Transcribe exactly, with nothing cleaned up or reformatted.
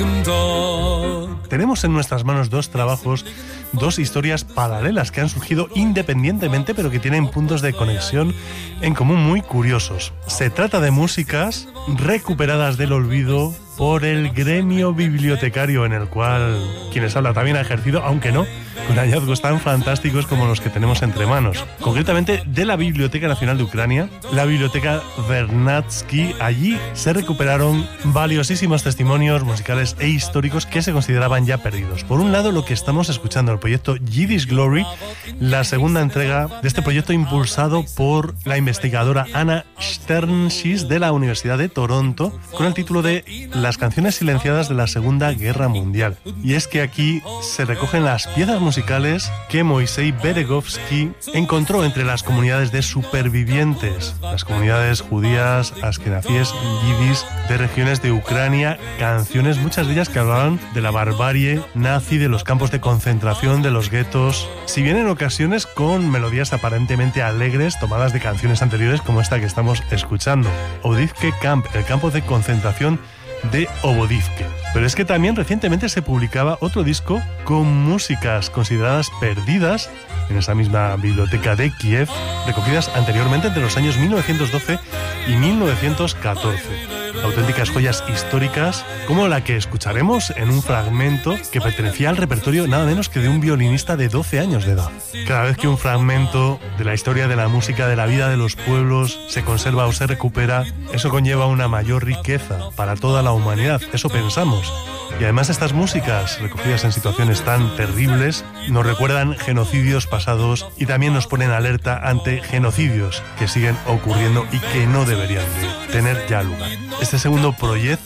Tenemos en nuestras manos dos trabajos, dos historias paralelas que han surgido independientemente, pero que tienen puntos de conexión en común muy curiosos. Se trata de músicas recuperadas del olvido por el gremio bibliotecario, en el cual quienes habla también ha ejercido, aunque no con hallazgos tan fantásticos como los que tenemos entre manos. Concretamente de la Biblioteca Nacional de Ucrania, la Biblioteca Vernadsky. Allí se recuperaron valiosísimos testimonios musicales e históricos que se consideraban ya perdidos. Por un lado, lo que estamos escuchando, el proyecto Yiddish Glory, la segunda entrega de este proyecto impulsado por la investigadora Anna Sternschis de la Universidad de Toronto, con el título de Las canciones silenciadas de la Segunda Guerra Mundial. Y es que aquí se recogen las piezas musicales que Moisei Beregovsky encontró entre las comunidades de supervivientes, las comunidades judías, askenazíes y yidis de regiones de Ucrania, canciones, muchas de ellas que hablaban de la barbarie nazi, de los campos de concentración, de los guetos, si bien en ocasiones con melodías aparentemente alegres tomadas de canciones anteriores como esta que estamos escuchando, Obodivke Camp, el campo de concentración de Obodivke. Pero es que también recientemente se publicaba otro disco con músicas consideradas perdidas en esa misma biblioteca de Kiev, recogidas anteriormente entre los años mil novecientos doce y mil novecientos catorce. Auténticas joyas históricas como la que escucharemos en un fragmento que pertenecía al repertorio nada menos que de un violinista de doce años de edad. Cada vez que un fragmento de la historia de la música, de la vida de los pueblos, se conserva o se recupera, eso conlleva una mayor riqueza para toda la humanidad, eso pensamos. Y además estas músicas, recogidas en situaciones tan terribles, nos recuerdan genocidios pasados y también nos ponen alerta ante genocidios que siguen ocurriendo y que no deberían de tener ya lugar. Este segundo proyecto